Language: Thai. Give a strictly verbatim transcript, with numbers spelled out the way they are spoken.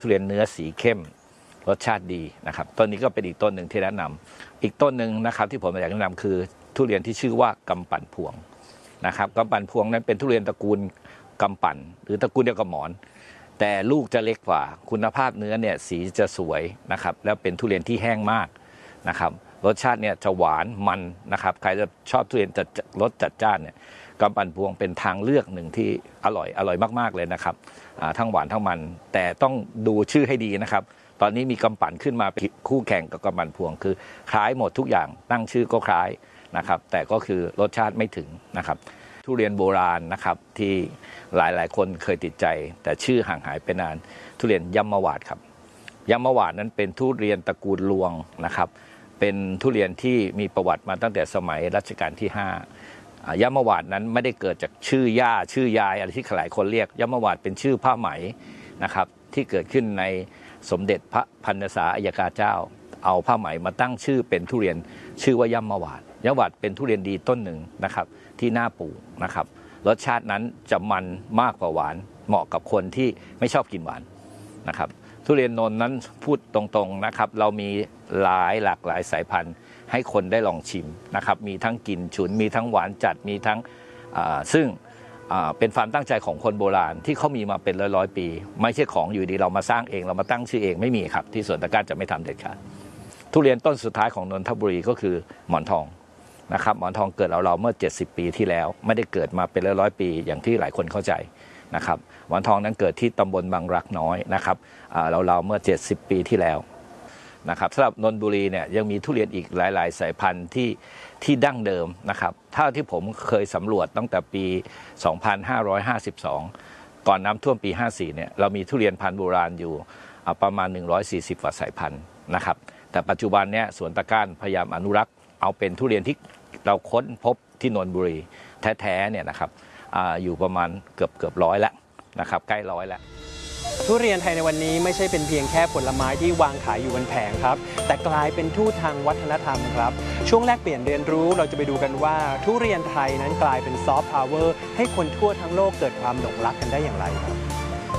ทุเรียนเนื้อสีเข้มรสชาติดีนะครับต้นนี้ก็เป็นอีกต้นหนึ่งที่แนะนำอีกต้นหนึ่งนะครับที่ผมอยากแนะนำคือทุเรียนที่ชื่อว่ากำปั่นพวงนะครับกำปั่นพวงนั้นเป็นทุเรียนตระกูลกำปั่นหรือตระกูลเดียวกับหมอนแต่ลูกจะเล็กกว่าคุณภาพเนื้อเนี่ยสีจะสวยนะครับแล้วเป็นทุเรียนที่แห้งมากนะครับรสชาติเนี่ยจะหวานมันนะครับใครจะชอบทุเรียนจัดรสจัดจ้านเนี่ยกำปั่นพวงเป็นทางเลือกหนึ่งที่อร่อยอร่อยมากๆเลยนะครับทั้งหวานทั้งมันแต่ต้องดูชื่อให้ดีนะครับตอนนี้มีกำปั่นขึ้นมาคู่แข่งกับกำปั่นพวงคือคล้ายหมดทุกอย่างตั้งชื่อก็คล้ายนะครับแต่ก็คือรสชาติไม่ถึงนะครับทุเรียนโบราณนะครับที่หลายๆคนเคยติดใจแต่ชื่อห่างหายไปนานทุเรียนยมวาดครับยมวาดนั้นเป็นทุเรียนตระกูลลวงนะครับเป็นทุเรียนที่มีประวัติมาตั้งแต่สมัยรัชกาลที่ห้ายมวาดนั้นไม่ได้เกิดจากชื่อย่าชื่อยายอะไรที่หลายคนเรียกยมวาดเป็นชื่อผ้าไหมนะครับที่เกิดขึ้นในสมเด็จพระพันษาอัยการเจ้าเอาผ้าไหมมาตั้งชื่อเป็นทุเรียนชื่อว่ายมวาดยมวาดเป็นทุเรียนดีต้นหนึ่งนะครับที่น่าปลูกนะครับรสชาตินั้นจะมันมากกว่าหวานเหมาะกับคนที่ไม่ชอบกินหวานนะครับทุเรียนนนท์นั้นพูดตรงๆนะครับเรามีหลายหลากหลายสายพันธุ์ให้คนได้ลองชิมนะครับมีทั้งกลิ่นฉุนมีทั้งหวานจัดมีทั้งซึ่งเป็นความตั้งใจของคนโบราณที่เขามีมาเป็นร้อยๆปีไม่ใช่ของอยู่ดีเรามาสร้างเองเรามาตั้งชื่อเองไม่มีครับที่สวนตะกร้าจะไม่ทำเด็ดขาดทุเรียนต้นสุดท้ายของนนทบุรีก็คือหมอนทองนะครับหมอนทองเกิดเราเราเมื่อเจ็ดสิบปีที่แล้วไม่ได้เกิดมาเป็นร้อยๆปีอย่างที่หลายคนเข้าใจนะครับหมอนทองนั้นเกิดที่ตำบลบางรักน้อยนะครับเราเราเมื่อเจ็ดสิบปีที่แล้วนะครับสำหรับนนทบุรีเนี่ยยังมีทุเรียนอีกหลายๆสายพันธุ์ที่ที่ดั้งเดิมนะครับเท่าที่ผมเคยสำรวจตั้งแต่ปีสองพันห้าร้อยห้าสิบสองก่อนน้ำท่วมปีห้าสี่เนี่ยเรามีทุเรียนพันธุ์โบราณอยู่ประมาณหนึ่งร้อยสี่สิบกว่าสายพันธุ์นะครับแต่ปัจจุบันเนี่ยสวนตะกร้าพยายามอนุรักษ์เอาเป็นทุเรียนที่เราค้นพบที่นนทบุรีแท้ๆเนี่ยนะครับ อ, อยู่ประมาณเกือบเกือบร้อยแล้วนะครับใกล้ร้อยแล้วทุเรียนไทยในวันนี้ไม่ใช่เป็นเพียงแค่ผลไม้ที่วางขายอยู่บนแผงครับแต่กลายเป็นทูตทางวัฒนธรรมครับช่วงแรกเปลี่ยนเรียนรู้เราจะไปดูกันว่าทุเรียนไทยนั้นกลายเป็นซอฟต์พาวเวอร์ให้คนทั่วทั้งโลกเกิดความหลงรักกันได้อย่างไรครับ